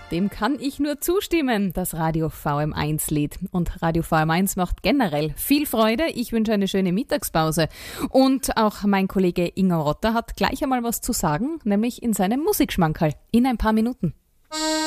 Dem kann ich nur zustimmen, das Radio VM1-Lied. Und Radio VM1 macht generell viel Freude. Ich wünsche eine schöne Mittagspause. Und auch mein Kollege Ingo Rotter hat gleich einmal was zu sagen, nämlich in seinem Musikschmankerl. In ein paar Minuten.